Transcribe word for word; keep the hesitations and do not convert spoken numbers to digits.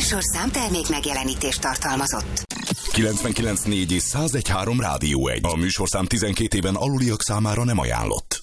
műsorszám termék megjelenítést tartalmazott. kilencvenkilenc négy és száz egy három Rádió egy. A műsorszám tizenkét éven aluliak számára nem ajánlott.